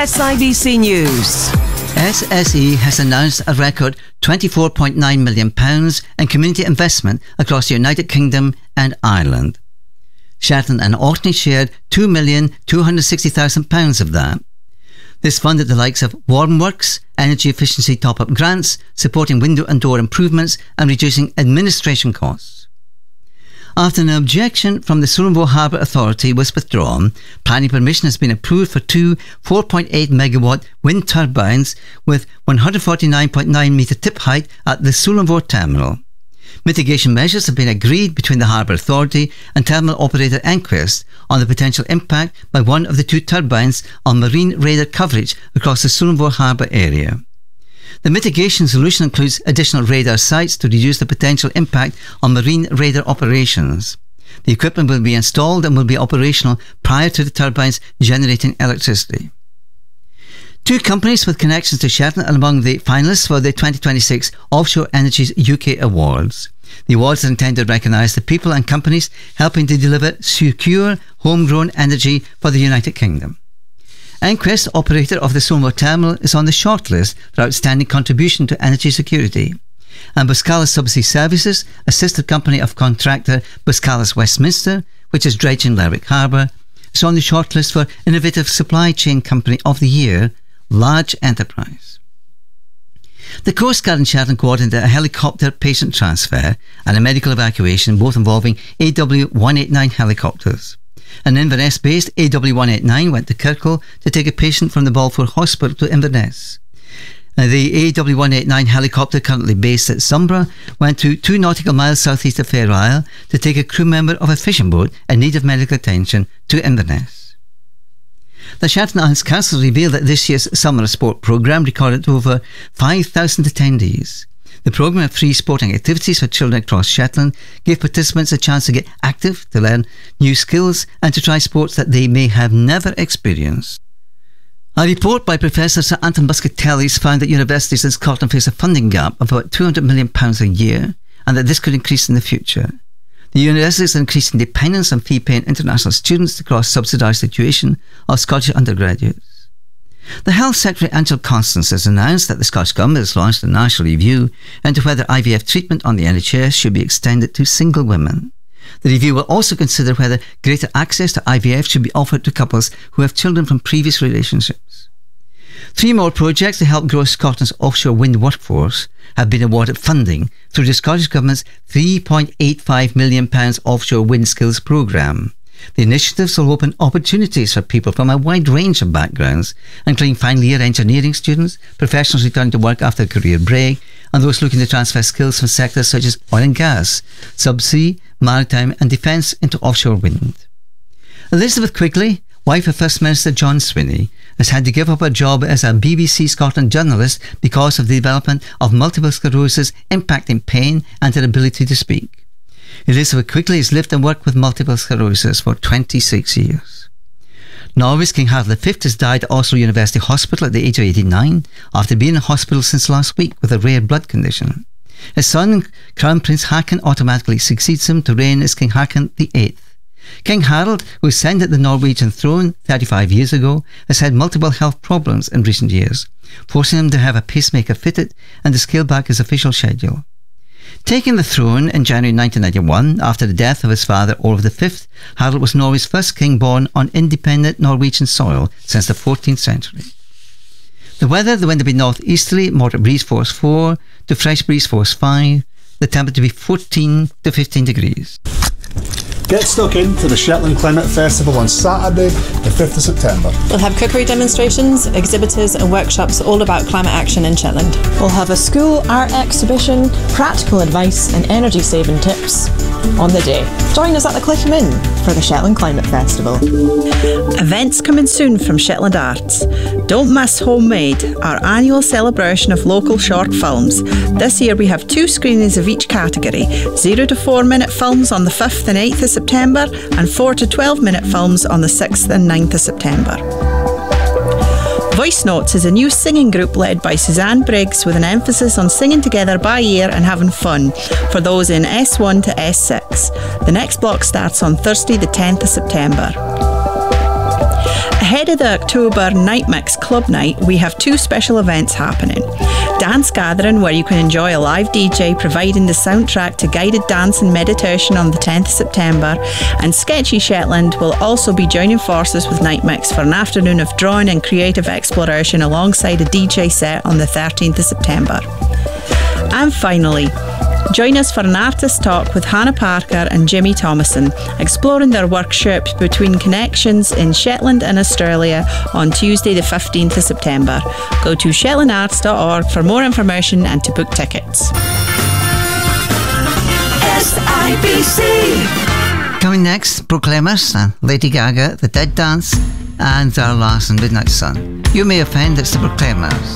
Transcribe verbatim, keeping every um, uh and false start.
S I B C News. S S E has announced a record twenty-four point nine million pounds in community investment across the United Kingdom and Ireland. Shetland and Orkney shared two million two hundred sixty thousand pounds of that. This funded the likes of Warm Works, energy efficiency top-up grants, supporting window and door improvements and reducing administration costs. After an objection from the Sullivans Harbour Authority was withdrawn, planning permission has been approved for two four point eight megawatt wind turbines with one hundred forty-nine point nine metre tip height at the Sullivans terminal. Mitigation measures have been agreed between the Harbour Authority and terminal operator Enquest on the potential impact by one of the two turbines on marine radar coverage across the Sullivans Harbour area. The mitigation solution includes additional radar sites to reduce the potential impact on marine radar operations. The equipment will be installed and will be operational prior to the turbines generating electricity. Two companies with connections to Shetland are among the finalists for the twenty twenty-six Offshore Energies U K Awards. The awards are intended to recognise the people and companies helping to deliver secure, homegrown energy for the United Kingdom. Enquest, operator of the Sullivans terminal, is on the shortlist for outstanding contribution to energy security. And Buscalis Subsea Services, a sister company of contractor Buscalis Westminster, which is dredging Lerwick Harbour, is on the shortlist for Innovative Supply Chain Company of the Year, Large Enterprise. The Coast Guard in Shetland coordinated a helicopter patient transfer and a medical evacuation, both involving A W one eighty-nine helicopters. An Inverness-based A W one eighty-nine went to Kirkle to take a patient from the Balfour Hospital to Inverness. The A W one eighty-nine helicopter, currently based at Sombra, went to two nautical miles southeast of Fair Isle to take a crew member of a fishing boat in need of medical attention to Inverness. The Shetland Islands Council revealed that this year's summer sport programme recorded over five thousand attendees. The programme of free sporting activities for children across Shetland gave participants a chance to get active, to learn new skills and to try sports that they may have never experienced. A report by Professor Sir Anton Buscatellis found that universities in Scotland face a funding gap of about two hundred million pounds a year and that this could increase in the future. The universities are increasing dependence on fee-paying international students to cross-subsidised tuition of Scottish undergraduates. The Health Secretary Angela Constance has announced that the Scottish Government has launched a national review into whether I V F treatment on the N H S should be extended to single women. The review will also consider whether greater access to I V F should be offered to couples who have children from previous relationships. Three more projects to help grow Scotland's offshore wind workforce have been awarded funding through the Scottish Government's three point eight five million pounds Offshore Wind Skills Programme. The initiatives will open opportunities for people from a wide range of backgrounds, including final year engineering students, professionals returning to work after a career break, and those looking to transfer skills from sectors such as oil and gas, subsea, maritime and defence into offshore wind. Elizabeth Quigley, wife of First Minister John Swinney, has had to give up her job as a B B C Scotland journalist because of the development of multiple sclerosis impacting pain and her ability to speak. Elizabeth Quigley has lived and worked with multiple sclerosis for twenty-six years. Norway's King Harald the Fifth has died at Oslo University Hospital at the age of eighty-nine after being in hospital since last week with a rare blood condition. His son, Crown Prince Haakon, automatically succeeds him to reign as King Haakon the Eighth. King Harald, who ascended the Norwegian throne thirty-five years ago, has had multiple health problems in recent years, forcing him to have a pacemaker fitted and to scale back his official schedule. Taking the throne in January nineteen ninety-one, after the death of his father Olav the Fifth, Harald was Norway's first king born on independent Norwegian soil since the fourteenth century. The weather, the wind will be northeasterly, moderate breeze force four to fresh breeze force five, the temperature to be fourteen to fifteen degrees. Get stuck into the Shetland Climate Festival on Saturday, the fifth of September. We'll have cookery demonstrations, exhibitors and workshops all about climate action in Shetland. We'll have a school art exhibition, practical advice and energy saving tips on the day. Join us at the Cliff Inn for the Shetland Climate Festival. Events coming soon from Shetland Arts. Don't miss Homemade, our annual celebration of local short films. This year we have two screenings of each category, zero to four minute films on the fifth and eighth of September and four to twelve minute films on the sixth and ninth of September. Voice Notes is a new singing group led by Suzanne Briggs with an emphasis on singing together by ear and having fun for those in S one to S six. The next block starts on Thursday the tenth of September. Ahead of the October Night Mix Club Night, we have two special events happening. Dance Gathering, where you can enjoy a live D J providing the soundtrack to guided dance and meditation on the tenth of September, and Sketchy Shetland will also be joining forces with Night Mix for an afternoon of drawing and creative exploration alongside a D J set on the thirteenth of September. And finally, join us for an artist talk with Hannah Parker and Jimmy Thomason, exploring their workshops between connections in Shetland and Australia on Tuesday the fifteenth of September. Go to shetland arts dot org for more information and to book tickets. S I B C. Coming next, Proclaimers and Lady Gaga, The Dead Dance, and Zara Larsson, Midnight Sun. You may offend, it's the Proclaimers.